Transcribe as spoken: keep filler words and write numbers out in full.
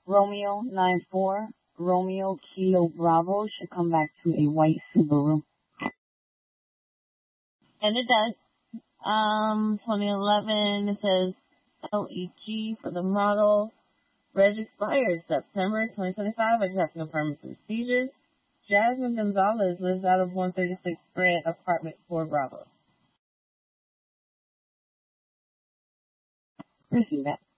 Romeo nine four, Romeo Kilo Bravo should come back to a white Subaru. And it does. Um, twenty eleven, it says L E G for the model. Reg expires September twenty twenty-five. I just have to confirm its procedures. Jasmine Gonzalez lives out of one thirty-six Grant, apartment four Bravo. Receive that.